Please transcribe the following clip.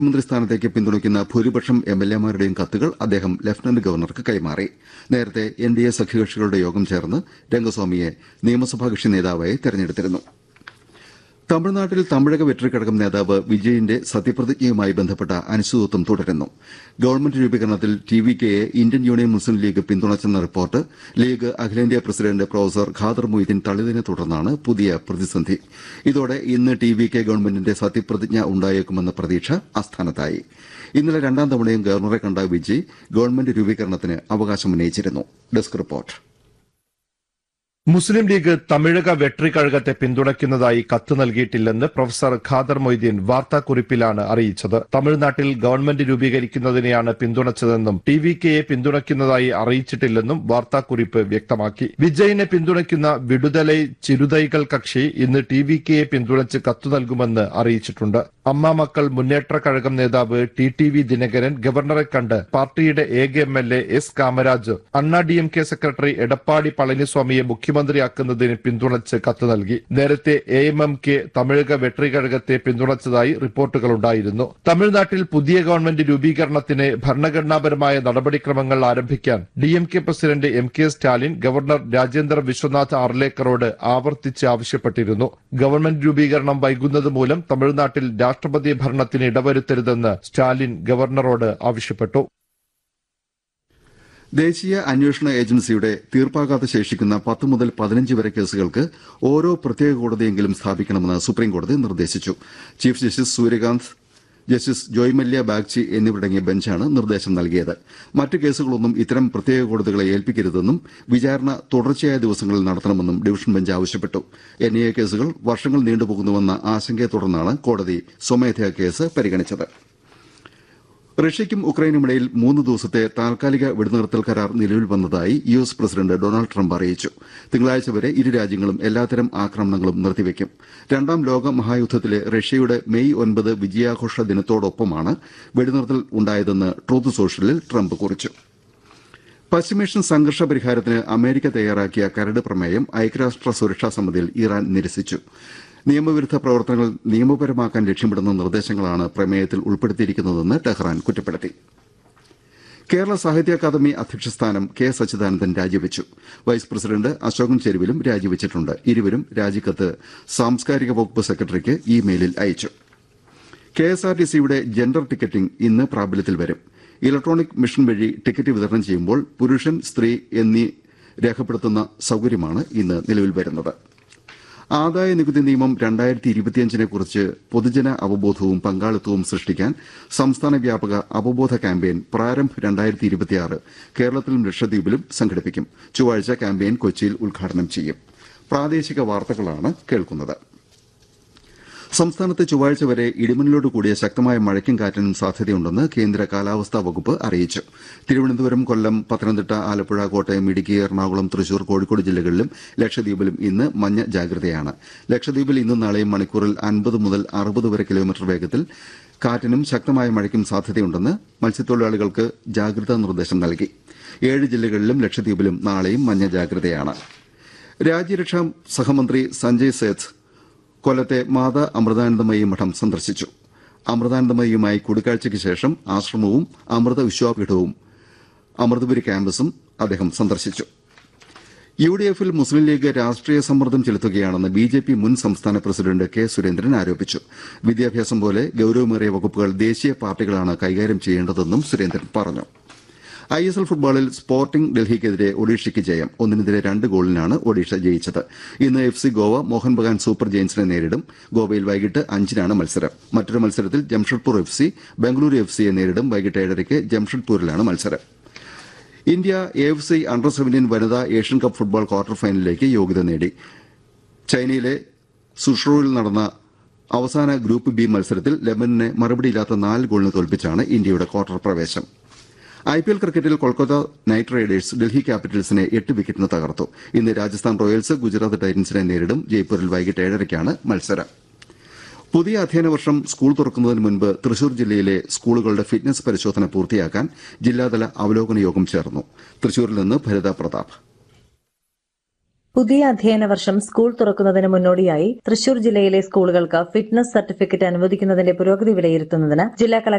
മുഖ്യമന്ത്രി സ്ഥാനത്തേക്ക് പിന്തുണയ്ക്കുന്ന ഭൂരിപക്ഷം എംഎൽഎമാരുടെയും കത്തുകൾ അദ്ദേഹം ലഫ്റ്റനന്റ് ഗവർണർക്ക് കൈമാറി. നേരത്തെ എൻഡിഎ സഖ്യകക്ഷികളുടെ യോഗം ചേർന്ന് രംഗസ്വാമിയെ നിയമസഭാ കക്ഷി നേതാവായി തെരഞ്ഞെടുത്തിരുന്നു. തമിഴ്നാട്ടിൽ തമിഴക വെട്രിക്കഴകം നേതാവ് വിജയിന്റെ സത്യപ്രതിജ്ഞയുമായി ബന്ധപ്പെട്ട അനിശ്ചിതത്വം തുടരുന്നു. ഗവൺമെന്റ് രൂപീകരണത്തിൽ ടിവികെയെ ഇന്ത്യൻ യൂണിയൻ മുസ്ലിം ലീഗ് പിന്തുണച്ചെന്ന റിപ്പോർട്ട് ലീഗ് അഖിലേന്ത്യാ പ്രസിഡന്റ് പ്രൊഫസർ ഖാദർ മൊയ്തീൻ തള്ളിയതിനെ തുടർന്നാണ് പുതിയ പ്രതിസന്ധി. ഇതോടെ ഇന്ന് ടിവികെ ഗവൺമെന്റിന്റെ സത്യപ്രതിജ്ഞ ഉണ്ടായേക്കുമെന്ന പ്രതീക്ഷ അസ്ഥാനത്തായി. ഇന്നലെ രണ്ടാം തവണയും ഗവർണറെ കണ്ട വിജയ് ഗവൺമെന്റ് രൂപീകരണത്തിന് അവകാശമുന്നയിച്ചിരുന്നു. Desk report. മുസ്ലിം ലീഗ് തമിഴക വെട്രിക്കഴകത്തെ പിന്തുണയ്ക്കുന്നതായി കത്ത് നൽകിയിട്ടില്ലെന്ന് പ്രൊഫസർ ഖാദർ മൊയ്തീൻ വാർത്താക്കുറിപ്പിലാണ് അറിയിച്ചത്. തമിഴ്നാട്ടിൽ ഗവൺമെന്റ് രൂപീകരിക്കുന്നതിനെയാണ് പിന്തുണച്ചതെന്നും ടിവികെയെ പിന്തുണയ്ക്കുന്നതായി അറിയിച്ചിട്ടില്ലെന്നും വാർത്താക്കുറിപ്പ് വ്യക്തമാക്കി. വിജയിനെ പിന്തുണയ്ക്കുന്ന വിടുതലൈ ചിരുതൈകൾ കക്ഷി ഇന്ന് ടിവികെയെ പിന്തുണച്ച് കത്തു നൽകുമെന്ന് അറിയിച്ചിട്ടുണ്ട്. അമ്മ മക്കൾ മുന്നേറ്റ കഴകം നേതാവ് ടി.ടി.വി. ദിനകരൻ ഗവർണറെ കണ്ട് പാർട്ടിയുടെ ഏക MLA S Kamaraj അണ്ണാ-ഡിഎംകെ secretary Edappadi പളനിസ്വാമിയെ മുഖ്യമന്ത്രിയാക്കുന്നതിന് പിന്തുണച്ച് കത്ത് നൽകി. നേരത്തെ എഎംഎംകെ തമിഴക വെട്രിക്കഴകത്തെ പിന്തുണച്ചതായി റിപ്പോർട്ടുകളുണ്ടായിരുന്നു. തമിഴ്നാട്ടിൽ പുതിയ ഗവൺമെന്റ് രൂപീകരണത്തിന് ഭരണഘടനാപരമായ നടപടിക്രമങ്ങൾ ആരംഭിക്കാൻ DMK president MK. Stalin governor Rajendra Vishwanath ആർലേക്കറോട് ആവർത്തിച്ച് ആവശ്യപ്പെട്ടിരുന്നു. ഗവൺമെന്റ് രൂപീകരണം വൈകുന്നത് മൂലം തമിഴ്നാട്ടിൽ രാഷ്ട്രപതി ഭരണത്തിന് ഇടവരുത്തരുതെന്ന് സ്റ്റാലിൻ ഗവർണറോട് ആവശ്യപ്പെട്ടു. ദേശീയ അന്വേഷണ ഏജൻസിയുടെ തീർപ്പാകാതെ ശേഷിക്കുന്ന 10 മുതൽ 15 വരെ കേസുകൾക്ക് ഓരോ പ്രത്യേക കോടതിയെങ്കിലും സ്ഥാപിക്കണമെന്ന് സുപ്രീംകോടതി നിർദ്ദേശിച്ചു. Chief justice Suryakant, justice Joy Mallya Bagchi എന്നിവരടങ്ങിയ ബെഞ്ചാണ് നിർദ്ദേശം നൽകിയത്. മറ്റ് കേസുകളൊന്നും ഇത്തരം പ്രത്യേക കോടതികളെ ഏൽപ്പിക്കരുതെന്നും വിചാരണ തുടർച്ചയായ ദിവസങ്ങളിൽ നടത്തണമെന്നും ഡിവിഷൻ ബെഞ്ച് ആവശ്യപ്പെട്ടു. എൻഐഎ കേസുകൾ വർഷങ്ങൾ നീണ്ടുപോകുന്നുവെന്ന ആശങ്കയെ തുടർന്നാണ് കോടതി സ്വമേധയാ കേസ് പരിഗണിച്ചത്. റഷ്യയ്ക്കും ഉക്രൈനുമിടയിൽ 3 ദിവസത്തെ താൽക്കാലിക വെടിനിർത്തൽ കരാർ നിലവിൽ വന്നതായി യുഎസ് പ്രസിഡന്റ് ഡൊണാൾഡ് ട്രംപ് അറിയിച്ചു. തിങ്കളാഴ്ച വരെ ഇരു രാജ്യങ്ങളും എല്ലാത്തരം ആക്രമണങ്ങളും നിർത്തിവെക്കും. രണ്ടാം ലോക മഹായുദ്ധത്തിലെ റഷ്യയുടെ മെയ് 9 വിജയാഘോഷ ദിനത്തോടൊപ്പമാണ് വെടിനിർത്തൽ ഉണ്ടായതെന്ന് ട്രൂത്ത് സോഷ്യലിൽ ട്രംപ് കുറിച്ചു. പശ്ചിമേഷ്യൻ സംഘർഷ പരിഹാരത്തിന് അമേരിക്ക തയ്യാറാക്കിയ കരട് പ്രമേയം ഐക്യരാഷ്ട്ര സുരക്ഷാ സമിതിയിൽ ഇറാൻ നിരസിച്ചു. നിയമവിരുദ്ധ പ്രവർത്തനങ്ങൾ നിയമപരമാക്കാൻ ലക്ഷ്യമിടുന്ന നിർദ്ദേശങ്ങളാണ് പ്രമേയത്തിൽ ഉൾപ്പെടുത്തിയിരിക്കുന്നതെന്ന് ടെഹ്റാൻ കുറ്റപ്പെടുത്തി. കേരള സാഹിത്യ അക്കാദമി അധ്യക്ഷ സ്ഥാനം കെ സച്ചിദാനന്ദൻ രാജിവെച്ചു. Vice president Ashokan ചെരുവിലും രാജിവെച്ചിട്ടുണ്ട്. ഇരുവരും രാജിക്കത്ത് സാംസ്കാരിക വകുപ്പ് സെക്രട്ടറിക്ക് ഇമെയിലിൽ അയച്ചു. കെഎസ്ആർടിസിയുടെ ജെൻഡർ ടിക്കറ്റിംഗ് ഇന്ന് പ്രാബല്യത്തിൽ വരും. ഇലക്ട്രോണിക് മെഷീൻ വഴി ടിക്കറ്റ് വിതരണം ചെയ്യുമ്പോൾ പുരുഷൻ, സ്ത്രീ എന്നീ രേഖപ്പെടുത്തുന്ന സൌകര്യമാണ് ഇന്ന് നിലവിൽ വരുന്നത്. ആദായ നികുതി നിയമം 2025-നെക്കുറിച്ച് പൊതുജന അവബോധവും പങ്കാളിത്തവും സൃഷ്ടിക്കാൻ സംസ്ഥാന വ്യാപക അവബോധ ക്യാമ്പയിൻ പ്രാരംഭ് 2026 കേരളത്തിലും ലക്ഷദ്വീപിലും സംഘടിപ്പിക്കും. ചൊവ്വാഴ്ച ക്യാമ്പയിൻ കൊച്ചിയിൽ ഉദ്ഘാടനം ചെയ്യും. പ്രാദേശിക വാർത്തകളാണ് കേൾക്കുന്നത്. സംസ്ഥാനത്ത് ചൊവ്വാഴ്ച വരെ ഇടിമിന്നലോട് കൂടിയ ശക്തമായ മഴയ്ക്കും കാറ്റിനും സാധ്യതയുണ്ടെന്ന് കേന്ദ്ര കാലാവസ്ഥാ വകുപ്പ് അറിയിച്ചു. തിരുവനന്തപുരം, കൊല്ലം, പത്തനംതിട്ട, ആലപ്പുഴ, കോട്ടയം, ഇടുക്കി, എറണാകുളം, തൃശൂർ, കോഴിക്കോട് ജില്ലകളിലും ലക്ഷദ്വീപിലും ഇന്ന് മഞ്ഞ ജാഗ്രതയാണ്. ലക്ഷദ്വീപിൽ ഇന്നും നാളെയും മണിക്കൂറിൽ 50 മുതൽ 60 വരെ കിലോമീറ്റർ വേഗത്തിൽ കാറ്റിനും ശക്തമായ മഴയ്ക്കും സാധ്യതയുണ്ടെന്ന് മത്സ്യത്തൊഴിലാളികൾക്ക് ജാഗ്രതാ നിർദ്ദേശം നൽകി. 7 ജില്ലകളിലും ലക്ഷദ്വീപിലും നാളെയും മഞ്ഞ ജാഗ്രതയാണ്. രാജ്യരക്ഷാ സഹമന്ത്രി സഞ്ജയ് സേത്ത് കൊല്ലത്തെ മാതാ അമൃതാനന്ദമയി മഠം സന്ദർശിച്ചു. അമൃതാനന്ദമയിയുമായി കൂടിക്കാഴ്ചയ്ക്ക് ശേഷം ആശ്രമവും അമൃത വിശ്വാപീഠവും അമൃതപുരി ക്യാമ്പസും അദ്ദേഹം സന്ദർശിച്ചു. യുഡിഎഫിൽ മുസ്ലിം ലീഗ് രാഷ്ട്രീയ സമ്മർദ്ദം ചെലുത്തുകയാണെന്ന് ബിജെപി മുൻ സംസ്ഥാന പ്രസിഡന്റ് കെ സുരേന്ദ്രൻ ആരോപിച്ചു. വിദ്യാഭ്യാസം പോലെ ഗൌരവമേറിയ വകുപ്പുകൾ ദേശീയ പാർട്ടികളാണ് കൈകാര്യം ചെയ്യേണ്ടതെന്നും സുരേന്ദ്രൻ പറഞ്ഞു. ഐഎസ്എൽ ഫുട്ബോളിൽ സ്പോർട്ടിംഗ് ഡൽഹിക്കെതിരെ ഒഡീഷയ്ക്ക് ജയം. 1-2 ഗോളിനാണ് ഒഡീഷ ജയിച്ചത്. ഇന്ന് എഫ്സി ഗോവ മോഹൻ ബഗാൻ സൂപ്പർ ജയന്റ്സിനെ നേരിടും. ഗോവയിൽ വൈകിട്ട് 5-നാണ് മത്സരം. മറ്റൊരു മത്സരത്തിൽ ജംഷഡ്പൂർ എഫ്സി ബംഗളൂരു എഫ്സിയെ നേരിടും. വൈകിട്ട് 7:30-ക്ക് ജംഷഡ്പൂരിലാണ് മത്സരം. ഇന്ത്യ എഎഫ്സി അണ്ടർ 17 വനിതാ ഏഷ്യൻ കപ്പ് ഫുട്ബോൾ ക്വാർട്ടർ ഫൈനലിലേക്ക് യോഗ്യത നേടി. ചൈനയിലെ സുഷറോയിൽ നടന്ന അവസാന ഗ്രൂപ്പ് ബി മത്സരത്തിൽ ലെബനനെ മറുപടിയില്ലാത്ത 4 ഗോളിന് തോൽപ്പിച്ചാണ് ഇന്ത്യയുടെ ക്വാർട്ടർ പ്രവേശം. ഐപിഎൽ ക്രിക്കറ്റിൽ കൊൽക്കത്ത നൈറ്റ് റൈഡേഴ്സ് ഡൽഹി ക്യാപിറ്റൽസിനെ 8 വിക്കറ്റിന് തകർത്തു. ഇന്ന് രാജസ്ഥാൻ റോയൽസ് ഗുജറാത്ത് ടൈറ്റൻസിനെ നേരിടും. ജയ്പൂരിൽ വൈകിട്ട് 7:30-ക്കാണ് മത്സരം. പുതിയ അധ്യയന വർഷം സ്കൂൾ തുറക്കുന്നതിന് മുൻപ് തൃശൂർ ജില്ലയിലെ സ്കൂളുകളുടെ ഫിറ്റ്നസ് പരിശോധന പൂർത്തിയാക്കാൻ ജില്ലാതല അവലോകന യോഗം ചേർന്നു. തൃശൂരിൽ നിന്ന് ഭരിത പ്രതാപ്. പുതിയ അധ്യയന വർഷം സ്കൂൾ തുറക്കുന്നതിന് മുന്നോടിയായി തൃശൂർ ജില്ലയിലെ സ്കൂളുകൾക്ക് ഫിറ്റ്നസ് സർട്ടിഫിക്കറ്റ് അനുവദിക്കുന്നതിന്റെ പുരോഗതി വിലയിരുത്തുന്നതിന് ജില്ലാ കളക്ടർ